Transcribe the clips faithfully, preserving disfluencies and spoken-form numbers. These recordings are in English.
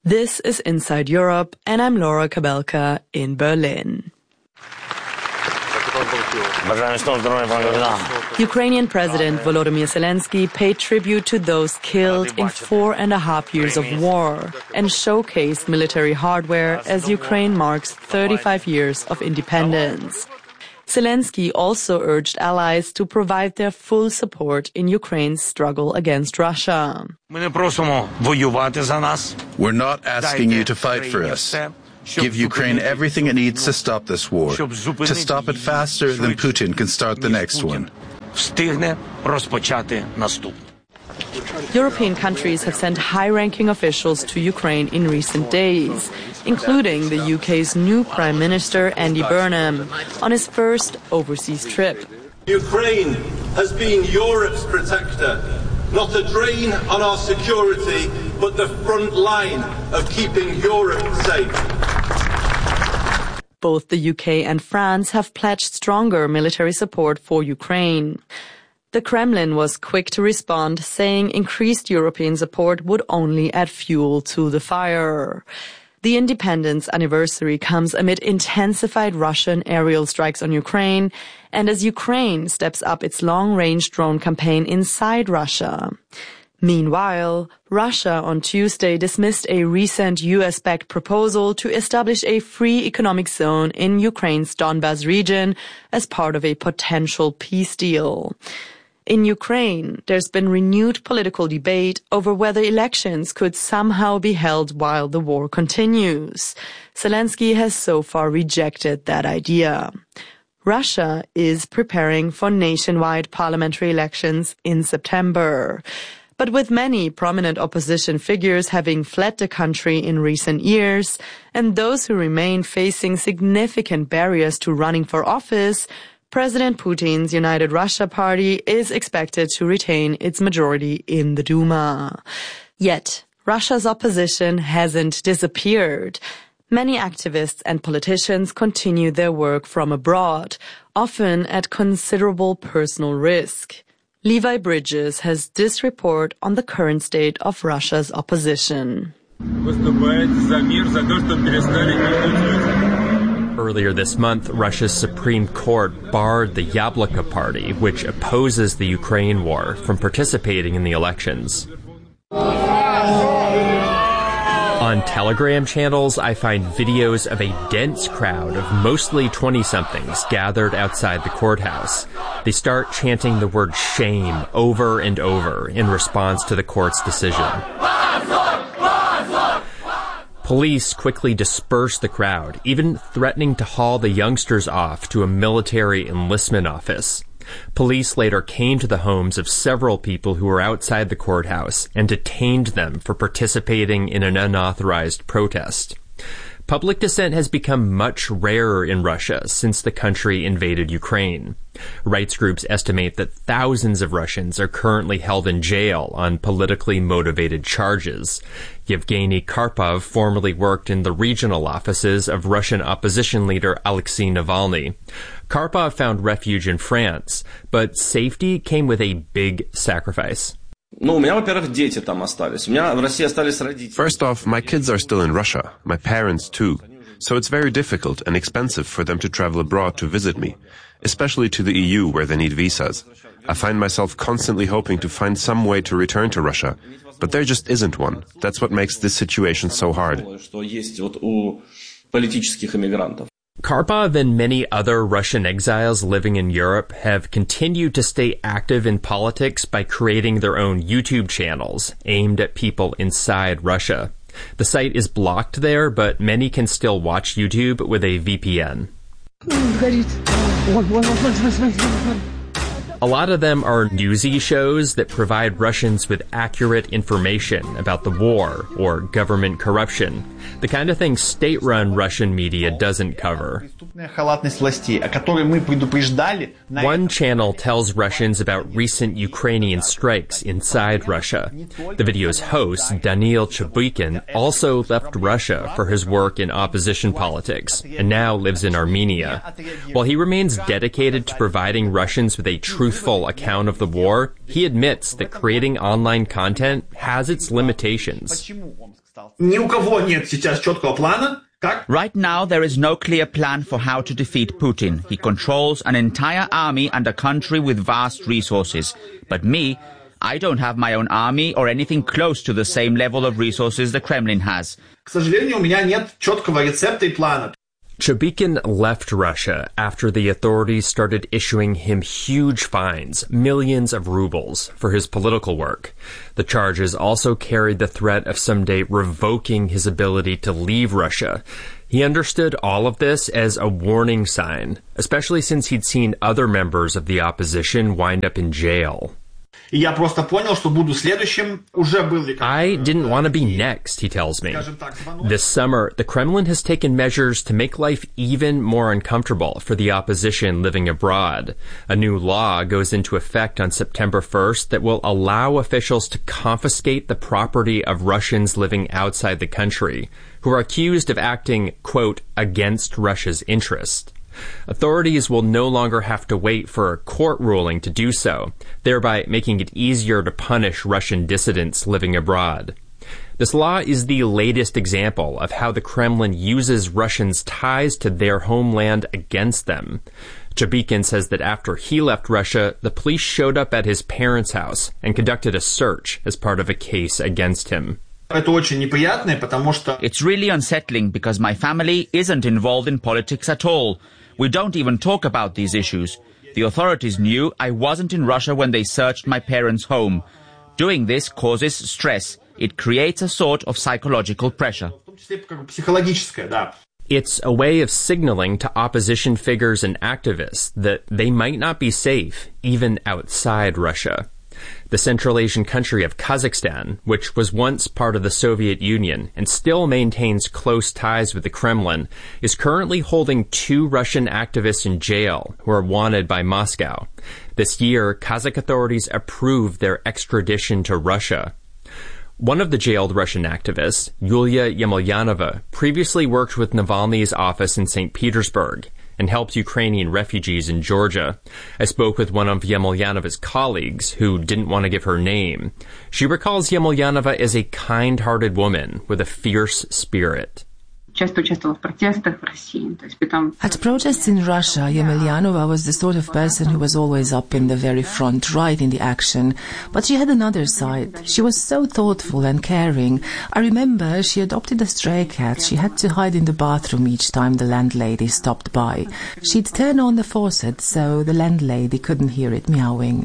This is Inside Europe, and I'm Laura Kabelka in Berlin. Ukrainian President Volodymyr Zelensky paid tribute to those killed in four and a half years of war and showcased military hardware as Ukraine marks thirty-five years of independence. Zelensky also urged allies to provide their full support in Ukraine's struggle against Russia. We're not asking you to fight for us. Give Ukraine everything it needs to stop this war, to stop it faster than Putin can start the next one. European countries have sent high-ranking officials to Ukraine in recent days, including the U K's new Prime Minister Andy Burnham on his first overseas trip. Ukraine has been Europe's protector, not a drain on our security, but the front line of keeping Europe safe. Both the U K and France have pledged stronger military support for Ukraine. The Kremlin was quick to respond, saying increased European support would only add fuel to the fire. The independence anniversary comes amid intensified Russian aerial strikes on Ukraine and as Ukraine steps up its long-range drone campaign inside Russia. Meanwhile, Russia on Tuesday dismissed a recent U S-backed proposal to establish a free economic zone in Ukraine's Donbas region as part of a potential peace deal. In Ukraine, there's been renewed political debate over whether elections could somehow be held while the war continues. Zelensky has so far rejected that idea. Russia is preparing for nationwide parliamentary elections in September. But with many prominent opposition figures having fled the country in recent years, and those who remain facing significant barriers to running for office, President Putin's United Russia Party is expected to retain its majority in the Duma. Yet, Russia's opposition hasn't disappeared. Many activists and politicians continue their work from abroad, often at considerable personal risk. Levi Bridges has this report on the current state of Russia's opposition. Earlier this month, Russia's Supreme Court barred the Yabloko Party, which opposes the Ukraine war, from participating in the elections. On Telegram channels, I find videos of a dense crowd of mostly twenty-somethings gathered outside the courthouse. They start chanting the word shame over and over in response to the court's decision. Police quickly disperse the crowd, even threatening to haul the youngsters off to a military enlistment office. Police later came to the homes of several people who were outside the courthouse and detained them for participating in an unauthorized protest. Public dissent has become much rarer in Russia since the country invaded Ukraine. Rights groups estimate that thousands of Russians are currently held in jail on politically motivated charges. Yevgeny Karpov formerly worked in the regional offices of Russian opposition leader Alexei Navalny. Karpov found refuge in France, but safety came with a big sacrifice. First off, my kids are still in Russia, my parents too, so it's very difficult and expensive for them to travel abroad to visit me, especially to the E U where they need visas. I find myself constantly hoping to find some way to return to Russia, but there just isn't one. That's what makes this situation so hard. Karpov and many other Russian exiles living in Europe have continued to stay active in politics by creating their own YouTube channels aimed at people inside Russia. The site is blocked there, but many can still watch YouTube with a V P N. A lot of them are newsy shows that provide Russians with accurate information about the war or government corruption, the kind of thing state-run Russian media doesn't cover. One channel tells Russians about recent Ukrainian strikes inside Russia. The video's host, Daniil Chabuikin, also left Russia for his work in opposition politics and now lives in Armenia. While he remains dedicated to providing Russians with a truthful truthful account of the war, he admits that creating online content has its limitations. Right now, there is no clear plan for how to defeat Putin. He controls an entire army and a country with vast resources. But me, I don't have my own army or anything close to the same level of resources the Kremlin has. Chobykhin left Russia after the authorities started issuing him huge fines, millions of rubles, for his political work. The charges also carried the threat of someday revoking his ability to leave Russia. He understood all of this as a warning sign, especially since he'd seen other members of the opposition wind up in jail. I didn't want to be next, he tells me. This summer, the Kremlin has taken measures to make life even more uncomfortable for the opposition living abroad. A new law goes into effect on September first that will allow officials to confiscate the property of Russians living outside the country, who are accused of acting, quote, against Russia's interest. Authorities will no longer have to wait for a court ruling to do so, thereby making it easier to punish Russian dissidents living abroad. This law is the latest example of how the Kremlin uses Russians' ties to their homeland against them. Chobykhin says that after he left Russia, the police showed up at his parents' house and conducted a search as part of a case against him. It's really unsettling because my family isn't involved in politics at all. We don't even talk about these issues. The authorities knew I wasn't in Russia when they searched my parents' home. Doing this causes stress. It creates a sort of psychological pressure. It's a way of signaling to opposition figures and activists that they might not be safe, even outside Russia. The Central Asian country of Kazakhstan, which was once part of the Soviet Union and still maintains close ties with the Kremlin, is currently holding two Russian activists in jail who are wanted by Moscow. This year, Kazakh authorities approved their extradition to Russia. One of the jailed Russian activists, Yulia Yemelyanova, previously worked with Navalny's office in Saint Petersburg and helped Ukrainian refugees in Georgia. I spoke with one of Yemeljanova's colleagues, who didn't want to give her name. She recalls Yemelyanova as a kind-hearted woman with a fierce spirit. At protests in Russia, Yemelyanova was the sort of person who was always up in the very front, right in the action. But she had another side. She was so thoughtful and caring. I remember she adopted a stray cat. She had to hide in the bathroom each time the landlady stopped by. She'd turn on the faucet so the landlady couldn't hear it meowing.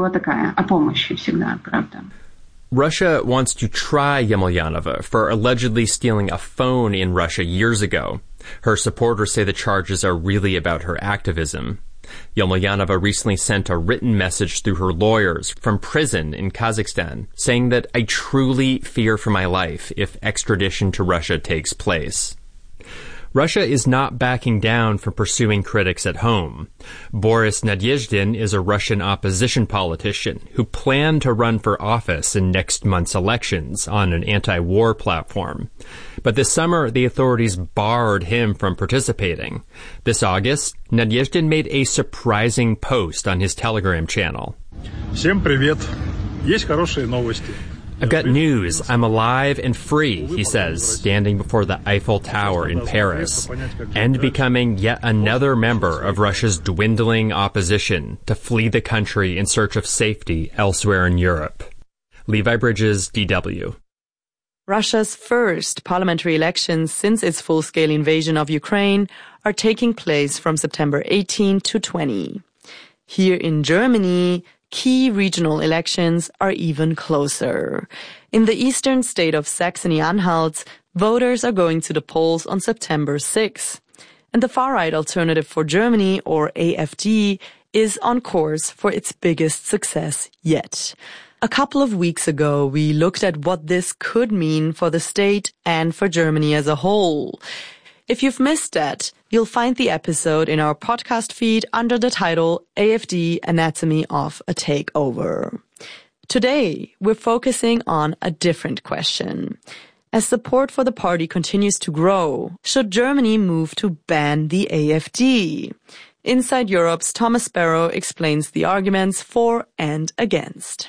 Russia wants to try Yemelyanova for allegedly stealing a phone in Russia years ago. Her supporters say the charges are really about her activism. Yemelyanova recently sent a written message through her lawyers from prison in Kazakhstan, saying that I truly fear for my life if extradition to Russia takes place. Russia is not backing down from pursuing critics at home. Boris Nadezhdin is a Russian opposition politician who planned to run for office in next month's elections on an anti-war platform. But this summer, the authorities barred him from participating. This August, Nadezhdin made a surprising post on his Telegram channel. Всем привет. Есть хорошие новости. I've got news. I'm alive and free, he says, standing before the Eiffel Tower in Paris, and becoming yet another member of Russia's dwindling opposition to flee the country in search of safety elsewhere in Europe. Levi Bridges, D W. Russia's first parliamentary elections since its full-scale invasion of Ukraine are taking place from September eighteenth to twentieth. Here in Germany, key regional elections are even closer. In the eastern state of Saxony-Anhalt, voters are going to the polls on September sixth. And the far-right Alternative for Germany, or A F D, is on course for its biggest success yet. A couple of weeks ago, we looked at what this could mean for the state and for Germany as a whole. If you've missed that, you'll find the episode in our podcast feed under the title A F D Anatomy of a Takeover. Today, we're focusing on a different question. As support for the party continues to grow, should Germany move to ban the A F D? Inside Europe's Thomas Sparrow explains the arguments for and against.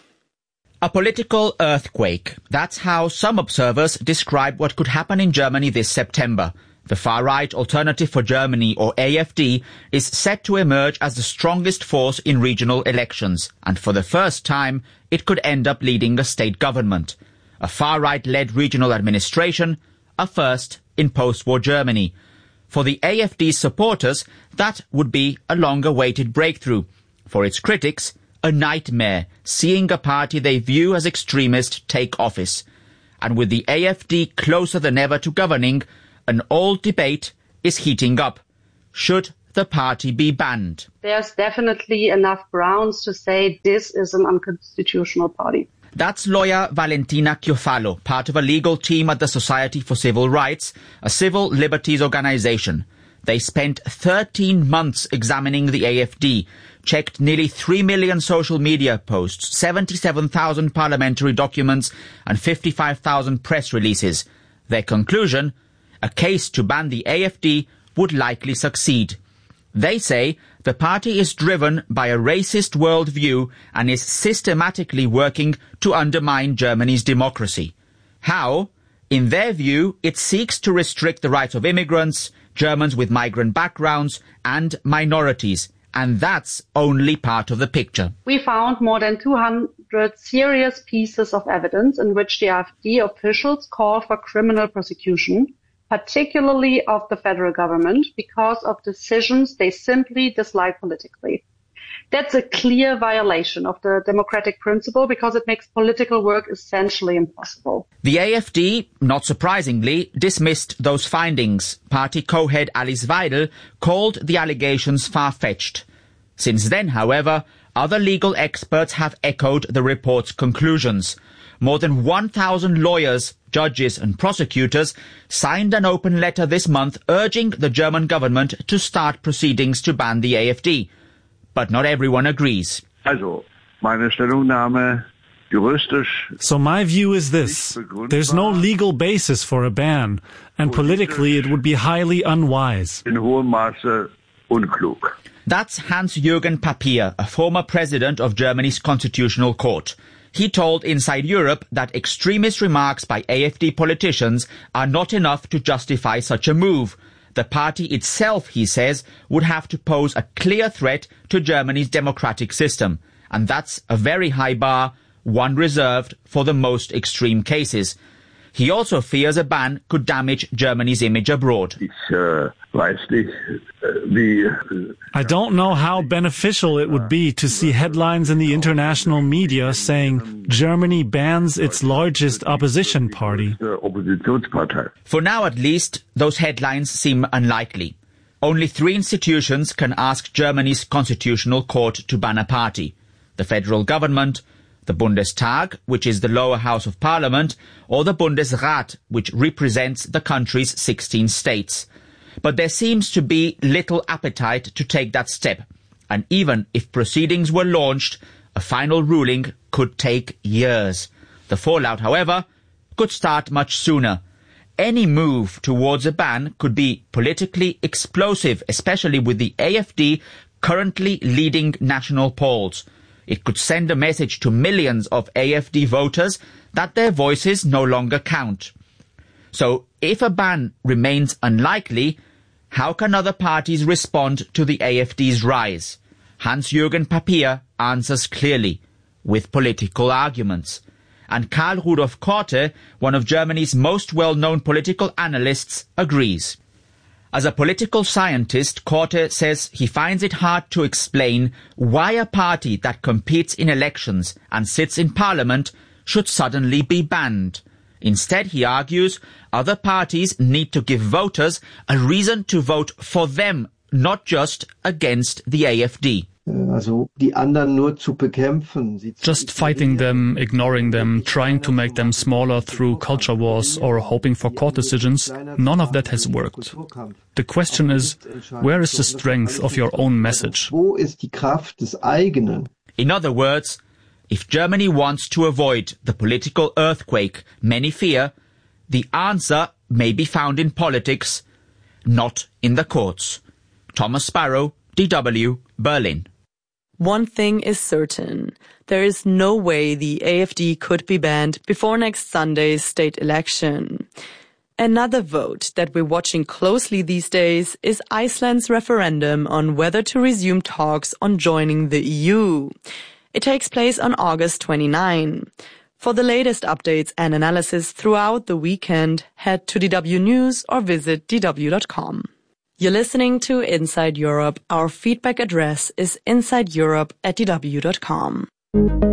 A political earthquake. That's how some observers describe what could happen in Germany this September. The far-right Alternative for Germany, or A F D, is set to emerge as the strongest force in regional elections, and for the first time, it could end up leading a state government. A far-right-led regional administration, a first in post-war Germany. For the A F D's supporters, that would be a long-awaited breakthrough. For its critics, a nightmare, seeing a party they view as extremist take office. And with the A F D closer than ever to governing, an old debate is heating up. Should the party be banned? There's definitely enough grounds to say this is an unconstitutional party. That's lawyer Valentina Chiofalo, part of a legal team at the Society for Civil Rights, a civil liberties organization. They spent thirteen months examining the A F D, checked nearly three million social media posts, seventy-seven thousand parliamentary documents, and fifty-five thousand press releases. Their conclusion: a case to ban the A F D would likely succeed. They say the party is driven by a racist worldview and is systematically working to undermine Germany's democracy. How? In their view, it seeks to restrict the rights of immigrants, Germans with migrant backgrounds, and minorities. And that's only part of the picture. We found more than two hundred serious pieces of evidence in which the A F D officials call for criminal prosecution, particularly of the federal government, because of decisions they simply dislike politically. That's a clear violation of the democratic principle because it makes political work essentially impossible. The A F D, not surprisingly, dismissed those findings. Party co-head Alice Weidel called the allegations far-fetched. Since then, however, other legal experts have echoed the report's conclusions. More than one thousand lawyers, judges and prosecutors signed an open letter this month urging the German government to start proceedings to ban the A F D. But not everyone agrees. Also, meine Stellungnahme juristisch. So my view is this. There's no legal basis for a ban, and politically it would be highly unwise. In hohem Maße unklug. That's Hans-Jürgen Papier, a former president of Germany's Constitutional Court. He told Inside Europe that extremist remarks by A F D politicians are not enough to justify such a move. The party itself, he says, would have to pose a clear threat to Germany's democratic system. And that's a very high bar, one reserved for the most extreme cases. He also fears a ban could damage Germany's image abroad. I don't know how beneficial it would be to see headlines in the international media saying Germany bans its largest opposition party. For now, at least, those headlines seem unlikely. Only three institutions can ask Germany's constitutional court to ban a party: the federal government, the Bundestag, which is the lower house of parliament, or the Bundesrat, which represents the country's sixteen states. But there seems to be little appetite to take that step. And even if proceedings were launched, a final ruling could take years. The fallout, however, could start much sooner. Any move towards a ban could be politically explosive, especially with the A F D currently leading national polls. It could send a message to millions of A F D voters that their voices no longer count. So, if a ban remains unlikely, how can other parties respond to the A F D's rise? Hans-Jürgen Papier answers clearly, with political arguments. And Karl Rudolf Korte, one of Germany's most well-known political analysts, agrees. As a political scientist, Korte says he finds it hard to explain why a party that competes in elections and sits in parliament should suddenly be banned. Instead, he argues, other parties need to give voters a reason to vote for them, not just against the A F D. Just fighting them, ignoring them, trying to make them smaller through culture wars or hoping for court decisions, none of that has worked. The question is, where is the strength of your own message? In other words, if Germany wants to avoid the political earthquake many fear, the answer may be found in politics, not in the courts. Thomas Sparrow, D W, Berlin. One thing is certain. There is no way the A F D could be banned before next Sunday's state election. Another vote that we're watching closely these days is Iceland's referendum on whether to resume talks on joining the E U. It takes place on August twenty-ninth. For the latest updates and analysis throughout the weekend, head to D W News or visit d w dot com. You're listening to Inside Europe. Our feedback address is inside europe at d w dot com.